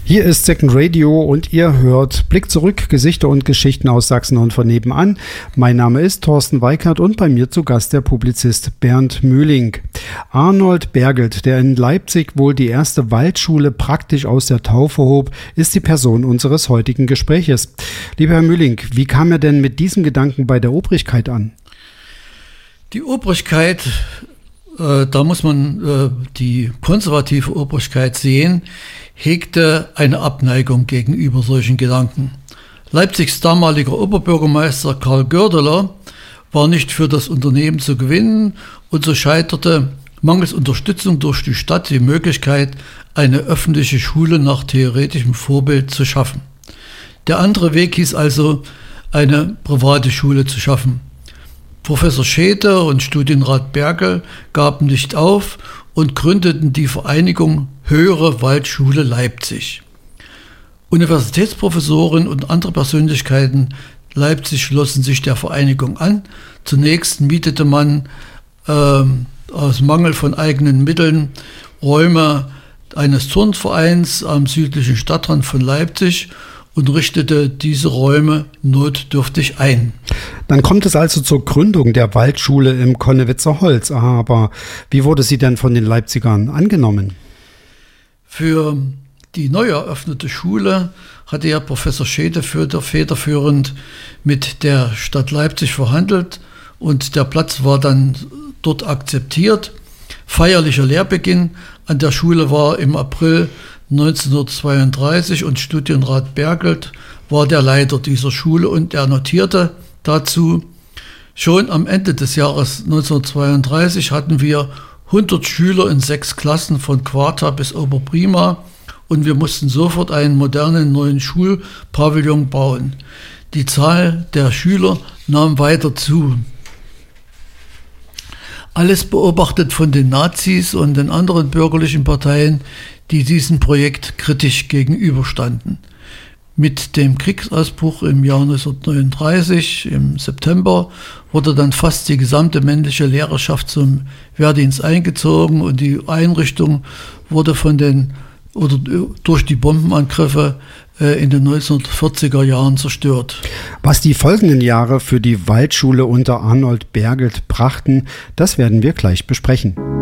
Hier ist Second Radio und ihr hört Blick zurück, Gesichter und Geschichten aus Sachsen und von nebenan. Mein Name ist Thorsten Weikert und bei mir zu Gast der Publizist Bernd Mühling. Arnold Bergelt, der in Leipzig wohl die erste Waldschule praktisch aus der Taufe hob, ist die Person unseres heutigen Gespräches. Lieber Herr Mühling, wie kam er denn mit diesem Gedanken bei der Obrigkeit an? Die Obrigkeit, da muss man die konservative Obrigkeit sehen, hegte eine Abneigung gegenüber solchen Gedanken. Leipzigs damaliger Oberbürgermeister Karl Gördeler war nicht für das Unternehmen zu gewinnen und so scheiterte mangels Unterstützung durch die Stadt die Möglichkeit, eine öffentliche Schule nach theoretischem Vorbild zu schaffen. Der andere Weg hieß also, eine private Schule zu schaffen. Professor Schede und Studienrat Bergel gaben nicht auf und gründeten die Vereinigung Höhere Waldschule Leipzig. Universitätsprofessoren und andere Persönlichkeiten Leipzig schlossen sich der Vereinigung an. Zunächst mietete man aus Mangel von eigenen Mitteln Räume eines Turnvereins am südlichen Stadtrand von Leipzig und richtete diese Räume notdürftig ein. Dann kommt es also zur Gründung der Waldschule im Konnewitzer Holz. Aber wie wurde sie denn von den Leipzigern angenommen? Für die neu eröffnete Schule hatte ja Professor Schede federführend mit der Stadt Leipzig verhandelt und der Platz war dann dort akzeptiert. Feierlicher Lehrbeginn an der Schule war im April 1932 und Studienrat Bergelt war der Leiter dieser Schule und er notierte dazu: Schon am Ende des Jahres 1932 hatten wir 100 Schüler in 6 Klassen von Quarta bis Oberprima und wir mussten sofort einen modernen neuen Schulpavillon bauen. Die Zahl der Schüler nahm weiter zu. Alles beobachtet von den Nazis und den anderen bürgerlichen Parteien, die diesem Projekt kritisch gegenüberstanden. Mit dem Kriegsausbruch im Jahr 1939, im September, wurde dann fast die gesamte männliche Lehrerschaft zum Wehrdienst eingezogen und die Einrichtung wurde durch die Bombenangriffe in den 1940er Jahren zerstört. Was die folgenden Jahre für die Waldschule unter Arnold Bergelt brachten, das werden wir gleich besprechen.